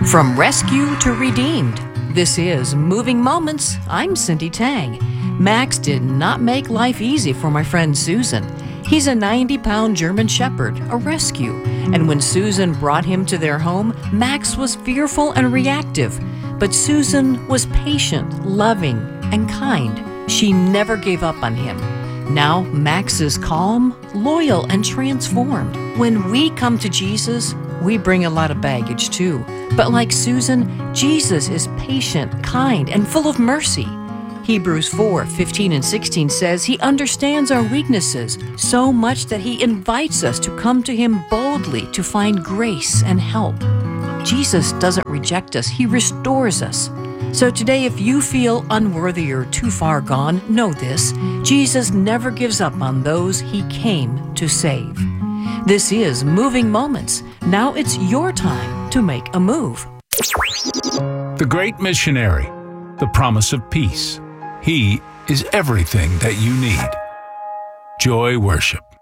From rescue to redeemed, this is Moving Moments. I'm Cindy Tang. Max did not make life easy for my friend Susan. He's a 90-pound German Shepherd, a rescue. And when Susan brought him to their home, Max was fearful and reactive. But Susan was patient, loving, and kind. She never gave up on him. Now Max is calm, loyal, and transformed. When we come to Jesus, we bring a lot of baggage too. But like Susan, Jesus is patient, kind, and full of mercy. Hebrews 4:15 and 16 says he understands our weaknesses so much that he invites us to come to him boldly to find grace and help. Jesus doesn't reject us, he restores us. So today, if you feel unworthy or too far gone, know this: Jesus never gives up on those he came to save. This is Moving Moments. Now it's your time to make a move. The Great Missionary, the promise of peace. He is everything that you need. Joy Worship.